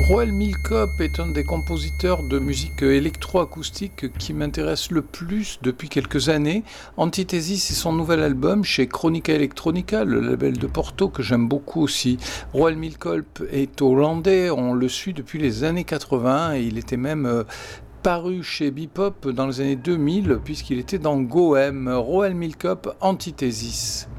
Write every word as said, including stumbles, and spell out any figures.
Roel Milkop est un des compositeurs de musique électroacoustique qui m'intéresse le plus depuis quelques années. Antithesis est son nouvel album chez Chronica Electronica, le label de Porto que j'aime beaucoup aussi. Roel Milkop est hollandais, on le suit depuis les années quatre-vingts et il était même euh, paru chez Bebop dans les années deux mille puisqu'il était dans Goem. Roel Milkop, Antithesis.